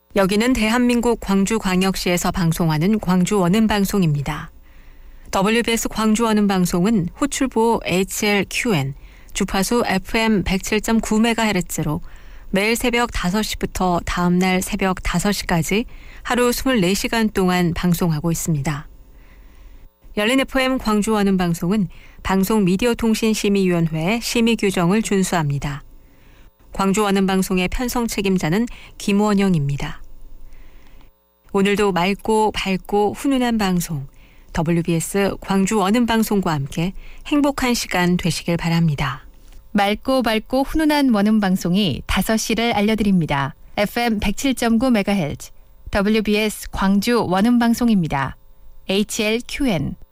여기는 대한민국 광주광역시에서 방송하는 광주 원음방송입니다. WBS 광주 원음방송은 호출보 HLQN, 주파수 FM 107.9MHz로 매일 새벽 5시부터 다음날 새벽 5시까지 하루 24시간 동안 방송하고 있습니다. 열린 FM 광주 원음방송은 방송미디어통신심의위원회의 심의 규정을 준수합니다. 광주 원음방송의 편성 책임자는 김원영입니다. 오늘도 맑고 밝고 훈훈한 방송, WBS 광주 원음방송과 함께 행복한 시간 되시길 바랍니다. 맑고 밝고 훈훈한 원음방송이 5시를 알려드립니다. FM 107.9MHz, WBS 광주 원음방송입니다. HLQN